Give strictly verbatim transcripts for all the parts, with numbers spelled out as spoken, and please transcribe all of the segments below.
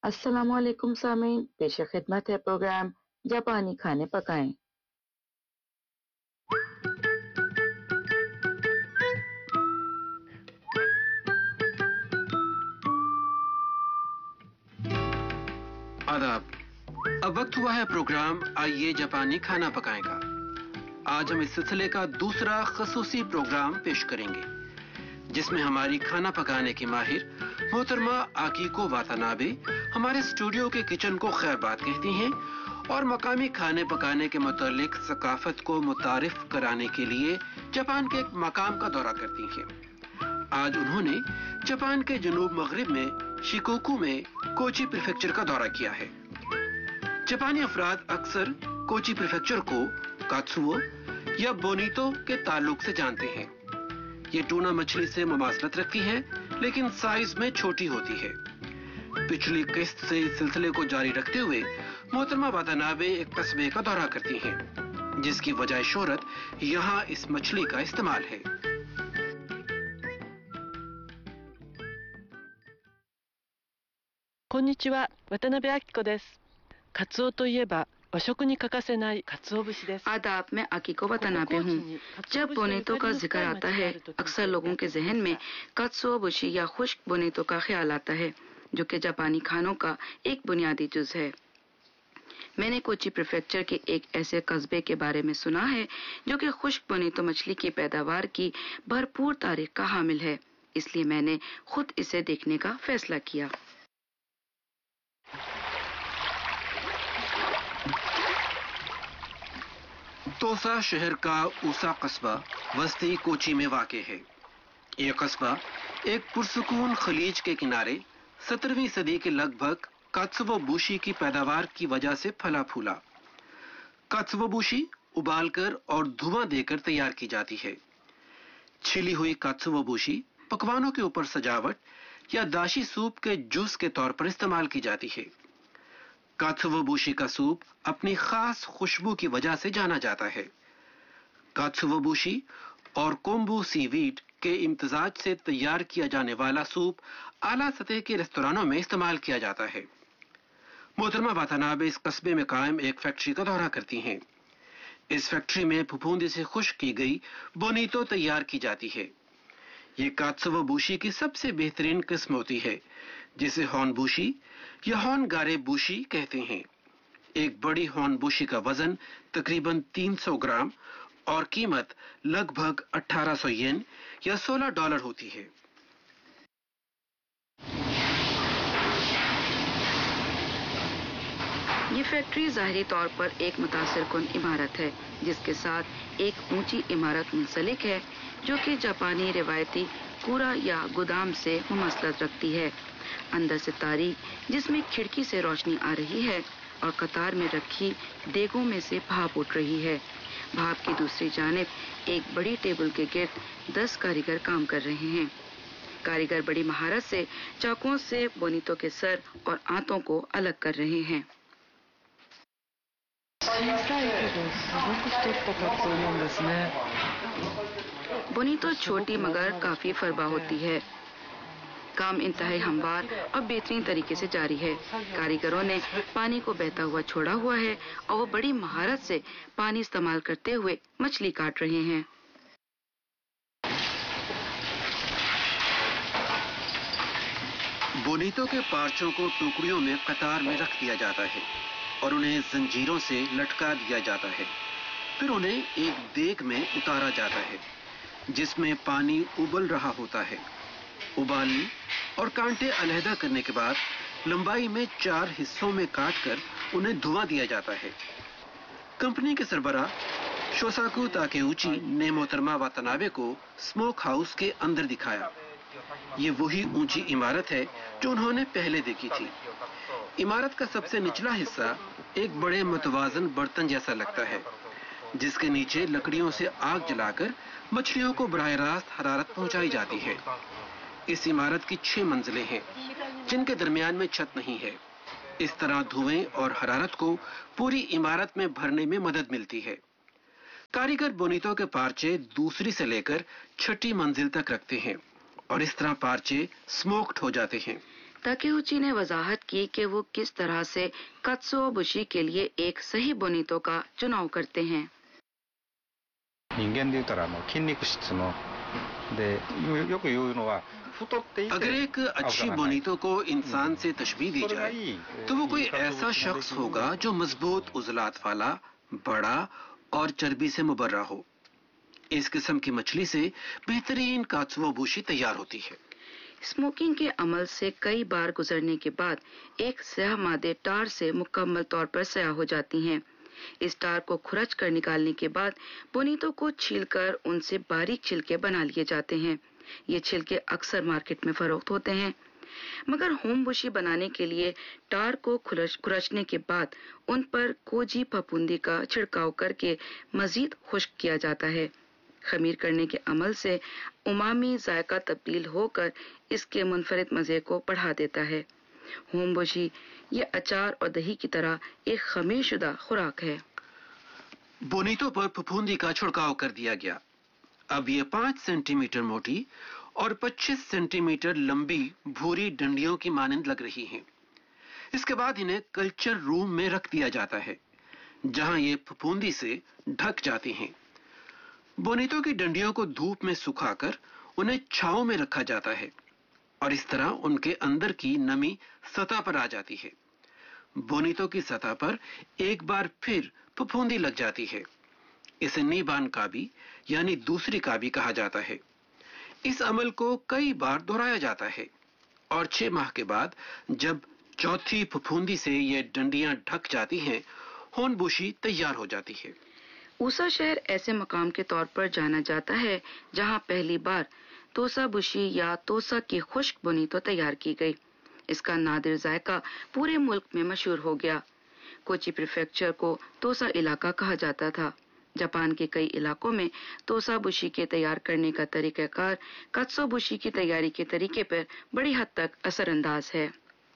السلام علیکم سامعین، پیش خدمت ہے پروگرام جاپانی کھانے پکائیں۔ آداب، اب وقت ہوا ہے پروگرام آئیے جاپانی کھانا پکائیں کا۔ آج ہم اس سلسلے کا دوسرا خصوصی پروگرام پیش کریں گے جس میں ہماری کھانا پکانے کی ماہر محترمہ آکیکو واتانابے ہمارے اسٹوڈیو کے کچن کو خیر بات کہتی ہیں اور مقامی کھانے پکانے کے متعلق ثقافت کو متعارف کرانے کے لیے جاپان کے ایک مقام کا دورہ کرتی ہیں۔ آج انہوں نے جاپان کے جنوب مغرب میں شیکوکو میں کوچی پریفیکچر کا دورہ کیا ہے۔ جاپانی افراد اکثر کوچی پریفیکچر کو کاتسوو یا بونیتو کے تعلق سے جانتے ہیں۔ یہ ٹونا مچھلی سے مماثلت رکھتی ہے لیکن سائز میں چھوٹی ہوتی ہے۔ پچھلی قسط سے اس سلسلے کو جاری رکھتے ہوئے محترمہ واتانابے ایک قصبے کا دورہ کرتی ہیں جس کی وجہ شہرت یہاں اس مچھلی کا استعمال ہے۔ こんにちは、渡辺明子です。カツオといえば和食に欠かせないカツオ節です。 آداب، میں آکیکو واتانابے ہوں۔ جب بونیتو کا ذکر آتا ہے اکثر لوگوں کے ذہن میں کاتسو بوشی یا خشک بونیتو کا خیال آتا ہے جو کہ جاپانی کھانوں کا ایک بنیادی جز ہے۔ میں نے کوچی پریفیکچر کے ایک ایسے قصبے کے بارے میں سنا ہے جو کہ خشک بونیتو مچھلی کی پیداوار کی بھرپور تاریخ کا حامل ہے، اس لیے میں نے خود اسے دیکھنے کا فیصلہ کیا۔ توسا شہر کا اوسا قصبہ وسطی کوچی میں واقع ہے۔ یہ قصبہ ایک پرسکون خلیج کے کنارے سترہویں صدی کے لگ بھگ کاتسوو بوشی کی پیداوار کی وجہ سے پھلا پھولا۔ کاتسوو بوشی ابال کر اور دھواں دے کر تیار کی جاتی ہے۔ چھلی ہوئی کاتسوو بوشی پکوانوں کے اوپر سجاوٹ یا داشی سوپ کے جوس کے طور پر استعمال کی جاتی ہے۔ کاتسوو بوشی کا سوپ اپنی خاص خوشبو کی وجہ سے جانا جاتا ہے۔ کاتسوو بوشی اور کومبو سی ویڈ کے امتزاج سے تیار کیا جانے والا سوپ اعلیٰ سطح کے ریستورانوں میں استعمال کیا جاتا ہے۔ محترمہ واتانابے اس قصبے میں قائم ایک فیکٹری کا دورہ کرتی ہیں۔ اس فیکٹری میں پھپھوندی سے خشک کی گئی بونیتو تیار کی جاتی ہے۔ یہ کاتسوو بوشی کی سب سے بہترین قسم ہوتی ہے جسے ہون بوشی یا ہون گارے بوشی کہتے ہیں۔ ایک بڑی ہون بوشی کا وزن تقریباً تین سو گرام اور قیمت لگ بھگ اٹھارہ سو ین یا سولہ ڈالر ہوتی ہے۔ یہ فیکٹری ظاہری طور پر ایک متاثر کن عمارت ہے جس کے ساتھ ایک اونچی عمارت منسلک ہے جو کہ جاپانی روایتی کورا یا گودام سے مماثلت رکھتی ہے۔ اندر سے تاریک جس میں کھڑکی سے روشنی آ رہی ہے اور قطار میں رکھی دیگوں میں سے بھاپ اٹھ رہی ہے۔ بھاپ کی دوسری جانب ایک بڑی ٹیبل کے گرد دس کاریگر کام کر رہے ہیں۔ کاریگر بڑی مہارت سے چاقوؤں سے بونیتو کے سر اور آنتوں کو الگ کر رہے ہیں۔ 小さいけどすごく太ったカツオなんですね。 بونیتو چھوٹی مگر کافی فربا ہوتی ہے۔ کام انتہائی ہموار اور بہترین طریقے سے جاری ہے۔ کاریگروں نے پانی کو بہتا ہوا چھوڑا ہوا ہے اور وہ بڑی مہارت سے پانی استعمال کرتے ہوئے مچھلی کاٹ رہے ہیں۔ بونیتو کے پارچوں کو ٹوکریوں میں قطار میں رکھ دیا جاتا ہے اور انہیں زنجیروں سے لٹکا دیا جاتا ہے۔ پھر انہیں ایک دیگ میں اتارا جاتا ہے جس میں پانی ابل رہا ہوتا ہے۔ ابالنے اور کانٹے علیحدہ کرنے کے بعد لمبائی میں چار حصوں میں کاٹ کر انہیں دھواں دیا جاتا ہے۔ کمپنی کے سربراہ شوساکو تاکیوچی نے محترمہ واتانابے کو اسموک ہاؤس کے اندر دکھایا۔ یہ وہی اونچی عمارت ہے جو انہوں نے پہلے دیکھی تھی۔ عمارت کا سب سے نچلا حصہ ایک بڑے متوازن برتن جیسا لگتا ہے جس کے نیچے لکڑیوں سے آگ جلا کر مچھلیوں کو براہ راست حرارت پہنچائی جاتی ہے۔ اس عمارت کی چھ منزلیں ہیں جن کے درمیان میں چھت نہیں ہے۔ اس طرح دھوئیں اور حرارت کو پوری عمارت میں بھرنے میں مدد ملتی ہے۔ کاریگر بونیتو کے پارچے دوسری سے لے کر چھٹی منزل تک رکھتے ہیں اور اس طرح پارچے سموکڈ ہو جاتے ہیں۔ ताकेउची ने वजाहत की कि वो किस तरह से कात्सुओबुशी के लिए एक सही बोनीतो का चुनाव करते हैं। 人間で言ったらあの筋肉質のでよく言うのは太っていて अगर एक अच्छी बोनीतो को इंसान से तशबीह दी जाए तो वो कोई ऐसा शख्स होगा जो मजबूत उजलात वाला, बड़ा और चर्बी से मुबर्रा हो। इस किस्म की मछली से बेहतरीन कात्सुओबुशी तैयार होती है। स्मोकिंग के अमल से कई बार गुजरने के बाद एक स्याह मादे टार से मुकम्मल तौर पर स्याह हो जाती हैं। इस टार को खुरच कर निकालने के बाद बोनीतो को छीलकर उनसे बारीक छिलके बना लिए जाते हैं। ये छिलके अक्सर मार्केट में फरोख्त होते हैं, मगर होमबुशी बनाने के लिए टार को खुरचने के बाद उन पर कोजी फफूंदी का छिड़काव करके मजीद खुश्क किया जाता है। खमीर करने के अमल से उमामी जायका तब्दील होकर इसके मुनफरिद मज़े को बढ़ा देता है। होमबुशी ये अचार और दही की तरह एक खमीरशुदा खुराक है। बोनीतो पर फफूंदी का छिड़काव कर दिया गया। अब ये पाँच सेंटीमीटर मोटी और पच्चीस सेंटीमीटर लंबी भूरी डंडियों की मानंद लग रही हैं। इसके बाद इन्हें कल्चर रूम में रख दिया जाता है, जहां ये फफूंदी से ढक जाती हैं। बोनीतो की डंडियों को धूप में सुखाकर उन्हें छांव में रखा जाता है और इस तरह उनके अंदर की नमी सतह पर आ जाती है। बोनीतो की सतह पर एक बार फिर फफूंदी लग जाती है। इसे नीबान काबी यानी दूसरी काबी कहा जाता है। इस अमल को कई बार दोहराया जाता है और छह माह के बाद जब चौथी फफूंदी से ये डंडियां ढक जाती हैं, होनबुशी तैयार हो जाती है। ऊसा शहर ऐसे मकाम के तौर पर जाना जाता है जहां पहली बार तोसाबुशी या तोसा की खुश्क बोनीतो तैयार की गई। इसका नादिर जायका पूरे मुल्क में मशहूर हो गया। कोची प्रीफेक्चर को तोसा इलाका कहा जाता था। जापान के कई इलाकों में तोसाबुशी के तैयार करने का तरीकाकार कात्सुओबुशी की तैयारी के तरीके पर बड़ी हद तक असरअंदाज है।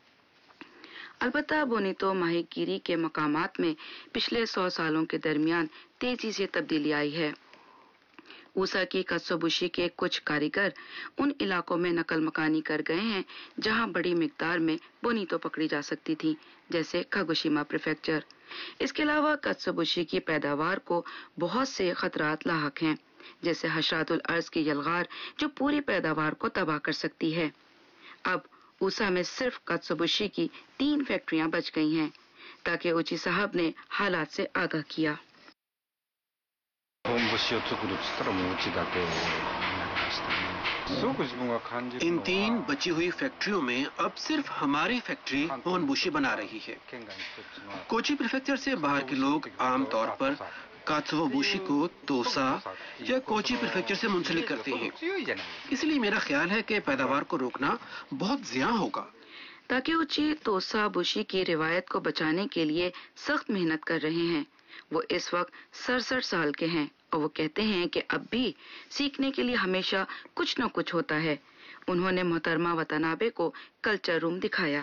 अलबत्ता बोनीतो माहीगीरी के मकामात में पिछले सौ सालों के दरमियान तेजी से तब्दीली आई है। ऊसा की कात्सुओबुशी के कुछ कारीगर उन इलाकों में नकल मकानी कर गए हैं जहां बड़ी मिकदार में बोनीतो पकड़ी जा सकती थी, जैसे कागोशिमा प्रीफेक्चर। इसके अलावा कात्सुओबुशी की पैदावार को बहुत से खतरात लाहक हैं, जैसे हशरातुल अर्ज की यलगार जो पूरी पैदावार को तबाह कर सकती है। अब ऊसा में सिर्फ कात्सुओबुशी की तीन फैक्ट्रियां बच गई हैं। ताकेउची साहब ने हालात से आगाह किया। इन तीन बची हुई फैक्ट्रियों में अब सिर्फ हमारी फैक्ट्री होनबुशी बना रही है। कोची प्रीफेक्चर से बाहर के लोग आमतौर पर कात्सुओबुशी को तोसा या कोची प्रीफेक्चर से मुंसलिक करते हैं, इसलिए मेरा ख्याल है कि पैदावार को रोकना बहुत ज़िया होगा। ताकेउची तोसाबुशी की रिवायत को बचाने के लिए सख्त मेहनत कर रहे हैं। वो इस वक्त सड़सठ साल के हैं और वो कहते हैं कि अब भी सीखने के लिए हमेशा कुछ न कुछ होता है। उन्होंने मोहतरमा वतनाबे को कल्चर रूम दिखाया।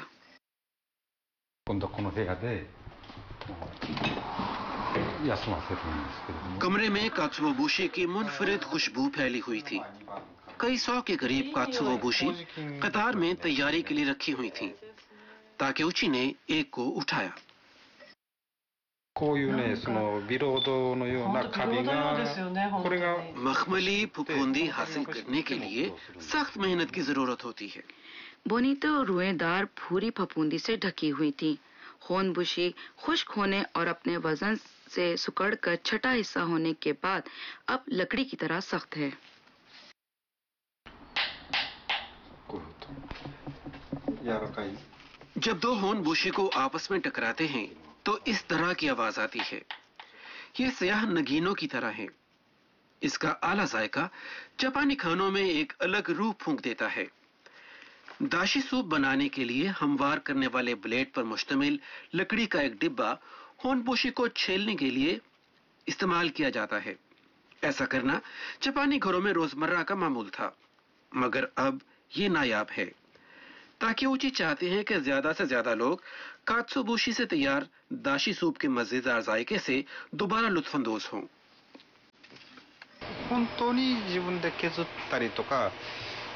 कमरे में कात्सुओबुशी की मुनफरिद खुशबू फैली हुई थी। कई सौ के करीब कात्सुओबुशी कतार में तैयारी के लिए रखी हुई थी। ताकेउची ने एक को उठाया। मखमली फफूंदी हासिल करने के लिए सख्त मेहनत की जरूरत होती है। बोनीतो रुएदार भूरी फफूंदी से ढकी हुई थी। होनबुशी खुश्क होने और अपने वजन से सुकड़कर छठा हिस्सा होने के बाद अब लकड़ी की तरह सख्त है। जब दो होनबुशी को आपस में टकराते हैं तो इस तरह की आवाज आती है। ये स्याह नगीनों की तरह है। इसका आला जायका जापानी खानों में एक अलग रूह फूंक देता है। दाशी सूप बनाने के लिए हमवार करने वाले ब्लेड पर मुश्तमिल लकड़ी का एक डिब्बा होनबुशी को छेलने के लिए इस्तेमाल किया जाता है। ऐसा करना जापानी घरों में रोजमर्रा का मामूल था, मगर अब ये नायाब है। ताकेउची चाहते हैं कि ज्यादा से ज्यादा लोग कात्सुओबुशी से तैयार दाशी सूप के मजेदार जायके से दोबारा लुत्फानंदोज हों।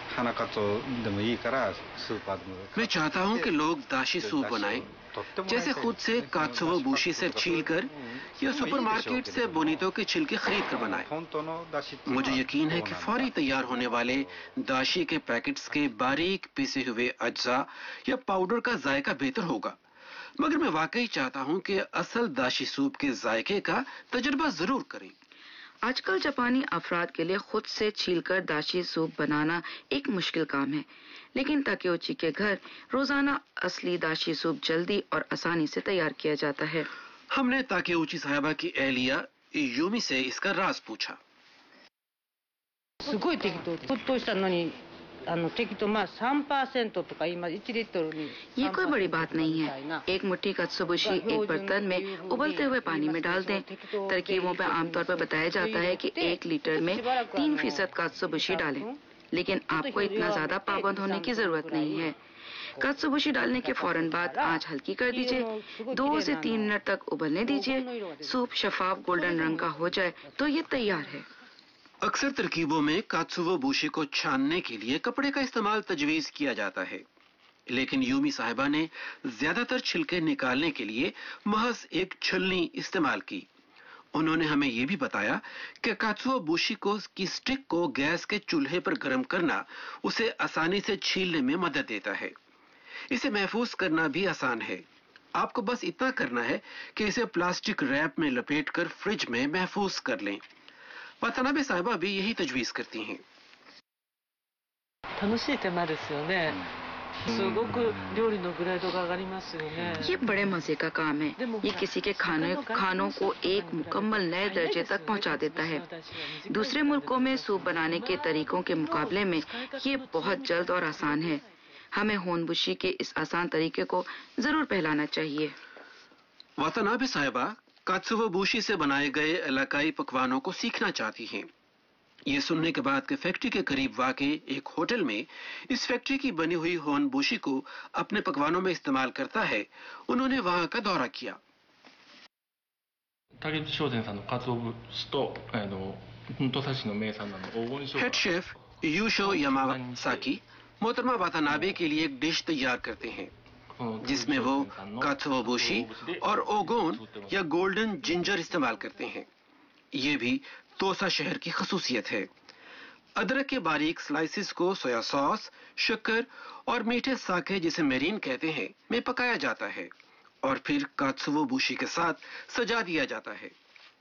花かつおでもいいからスーパーでも मैं चाहता हूं कि लोग दाशी सूप बनाएं, जैसे खुद से कात्सुओ बूशी से छील कर या सुपरमार्केट से बोनीतो के छिलके खरीद कर बनाएं। मुझे यकीन है कि फौरी तैयार होने वाले दाशी के पैकेट्स के बारीक पिसे हुए अज्जा या पाउडर का जायका बेहतर होगा, मगर मैं वाकई चाहता हूं कि असल दाशी सूप के जायके का तजुर्बा जरूर करें। आजकल जापानी अफराद के लिए खुद से छीलकर दाशी सूप बनाना एक मुश्किल काम है, लेकिन ताकेउची के घर रोजाना असली दाशी सूप जल्दी और आसानी से तैयार किया जाता है। हमने ताकेउची साहिबा की एहलिया यूमी से इसका राज पूछा। すごい適当、沸騰したのにあの適当まあさんパーセントとか今いちリットルに ये कोई बड़ी बात नहीं है। एक मुट्ठी कत्सुबुशी एक बर्तन में उबलते हुए पानी में डाल दें। तरकीबों पर आमतौर पर बताया जाता है कि एक लीटर में तीन फीसद कत्सुबुशी डालें, लेकिन आपको इतना ज्यादा पाबंद होने की जरूरत नहीं है। कत्सुबुशी डालने के फौरन बाद आंच हल्की कर दीजिए। दो से तीन मिनट तक उबलने दीजिए। सूप शफाफ गोल्डन रंग का हो जाए तो ये तैयार है। अक्सर तरकीबों में कात्सुओ बूशी को छानने के लिए कपड़े का इस्तेमाल तजवीज किया जाता है, लेकिन यूमी साहिबा ने ज्यादातर छिलके निकालने के लिए महज एक छलनी इस्तेमाल की। उन्होंने हमें यह भी बताया कि कात्सुओ बूशी को की स्टिक को गैस के चूल्हे पर गर्म करना उसे आसानी से छीलने में मदद देता है। इसे महफूज करना भी आसान है। आपको बस इतना करना है कि इसे प्लास्टिक रैप में लपेटकर फ्रिज में महफूज कर लें। वातानाबे साहिबा भी यही तजवीज करती हैं। 楽しい手間ですよね。すごく料理のグレードが上がりますよね。 ये बड़े मजे का काम है। ये किसी के खाने खानों को एक मुकम्मल नए दर्जे तक पहुंचा देता है। दूसरे मुल्कों में सूप बनाने के तरीकों के मुकाबले में ये बहुत जल्द और आसान है। हमें होनबुशी के इस आसान तरीके को जरूर पहलाना चाहिए। वातानाबे साहिबा कात्सुओ बूशी से बनाए गए इलाकाई पकवानों को सीखना चाहती हैं। ये सुनने के बाद कि फैक्ट्री के करीब वाक़े एक होटल में इस फैक्ट्री की बनी हुई होनबुशी को अपने पकवानों में इस्तेमाल करता है, उन्होंने वहां का दौरा किया। 竹内商店さんの鰹節とあの土佐市の名産なの黄金生姜 हेड शेफ यूशो यामासाकी मोहतरमा वातानाबे के लिए एक डिश तैयार करते हैं, जिसमें वो कात्सुओ बूशी और ओगोन या गोल्डन जिंजर इस्तेमाल करते हैं। ये भी तोसा शहर की खसूसियत है। अदरक के बारीक स्लाइसिस को सोया सॉस, शक्कर और मीठे साके जिसे मेरीन कहते हैं में पकाया जाता है और फिर कात्सुओ बूशी के साथ सजा दिया जाता है।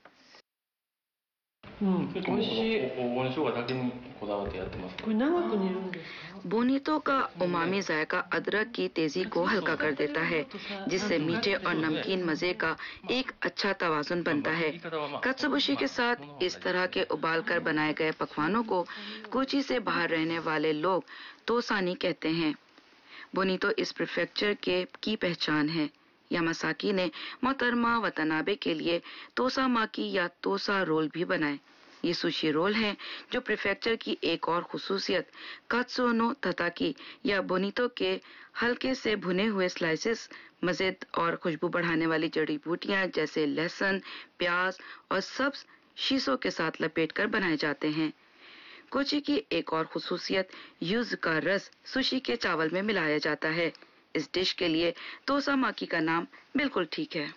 うん、美味しい。 黄金生姜だけにこだわってやってます。 これ長く煮るんですか？ बोनीतो का उमामी जायका अदरक की तेजी को हल्का कर देता है, जिससे मीठे और नमकीन मजे का एक अच्छा तवाजुन बनता है। कत्सुबुशी के साथ इस तरह के उबाल कर बनाए गए पकवानों को कोची से बाहर रहने वाले लोग तोसानी कहते हैं। बोनीतो इस प्रीफेक्चर के की पहचान है। यामासाकी ने मोहतरमा वतनाबे के लिए तोसा माकी या तोसा रोल भी बनाए। ये सुशी रोल हैं जो प्रीफेक्चर की एक और खुसूसियत कात्सुओ नो तताकी या बोनीतो के हल्के से भुने हुए स्लाइसेस, मज़ेद और खुशबू बढ़ाने वाली जड़ी बूटियां जैसे लहसुन, प्याज और सब्ज शीसों के साथ लपेटकर बनाए जाते हैं। कोची की एक और खुसूसियत यूज का रस सुशी के चावल में मिलाया जाता है। इस डिश के लिए तोसा माकी का नाम बिल्कुल ठीक है।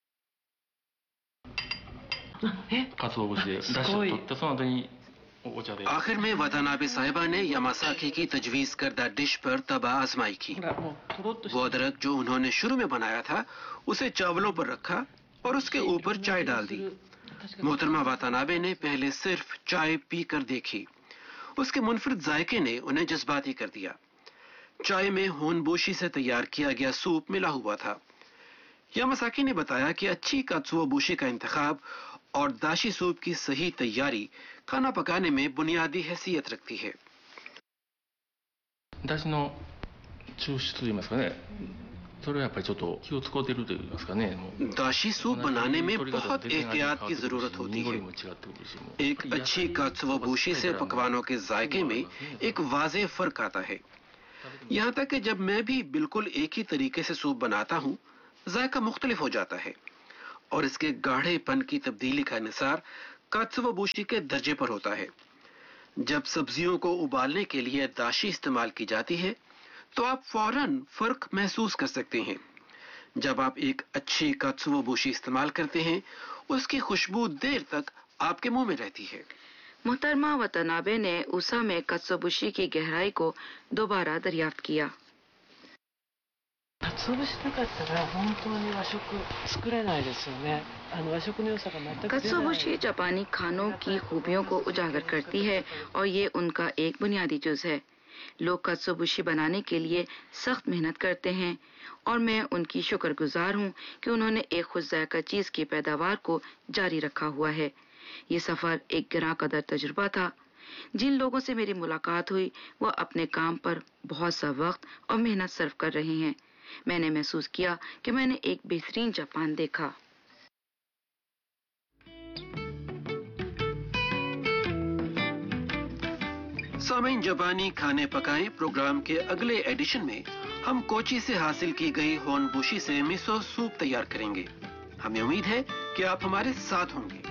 鰹節で出汁を取ってその後にお茶で आखिर में वातानाबे साहिबा ने यामासाकी की तजवीज करदा डिश पर तबा आजमाई की। ほらもうとろっとし वो अदरक जो उन्होंने शुरू में बनाया था उसे चावलों पर रखा और उसके ऊपर चाय डाल दी। मोहतरमा वातानाबे ने पहले सिर्फ चाय पी कर देखी। उसके मुनफरिद जायके ने उन्हें जज्बाती कर दिया। चाय में होनबुशी से तैयार किया गया सूप मिला हुआ था। यामासाकी ने बताया कि अच्छी कात्सुओ बूशी का इंतखाब और दाशी सूप की सही तैयारी खाना पकाने में बुनियादी हैसियत रखती है। 出汁の抽出といいますかね、それはやっぱりちょっと気を使っているといいますかね。もう दाशी सूप बनाने में बहुत एहतियात की जरूरत होती है। 濁りも違ってくるしもう एक अच्छी कात्सुओ बूशी से पकवानों के जायके में एक वाज़ेह फर्क आता है। यहाँ तक कि जब मैं भी बिल्कुल एक ही तरीके से सूप बनाता हूँ, जायका मुख्तलिफ हो जाता है और इसके गाढ़ेपन की तब्दीली का निसार कात्सुओ बूशी के दर्जे पर होता है। जब सब्जियों को उबालने के लिए दाशी इस्तेमाल की जाती है तो आप फौरन फर्क महसूस कर सकते हैं। जब आप एक अच्छी कात्सुओबुशी इस्तेमाल करते हैं, उसकी खुशबू देर तक आपके मुंह में रहती है। मोहतरमा वतनाबे ने उसा में कात्सुओबुशी की गहराई को दोबारा दरियाफ्त किया। 鰹節なかったら本当に和食作れないですよね。あの和食の良さが全く出ない。 कात्सुओबुशी जापानी खानों की खूबियों को उजागर करती है और ये उनका एक बुनियादी जुज है। लोग कात्सुओबुशी बनाने के लिए सख्त मेहनत करते हैं और मैं उनकी शुक्रगुजार हूँ कि उन्होंने एक खुद जायका चीज की पैदावार को जारी रखा हुआ है। ये सफर एक गिरां कदर तजुर्बा था। जिन लोगों से मेरी मुलाकात हुई वो अपने काम पर बहुत सा वक्त और मेहनत सर्व कर रहे हैं। मैंने महसूस किया कि मैंने एक बेहतरीन जापान देखा। सामीन, जापानी खाने पकाएं प्रोग्राम के अगले एडिशन में हम कोची से हासिल की गई होनबुशी से मिसो सूप तैयार करेंगे। हमें उम्मीद है कि आप हमारे साथ होंगे।